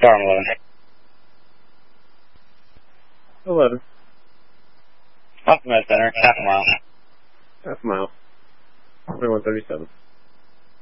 Storm 11. 11. Optima Center, half a mile. Half a mile. 2137.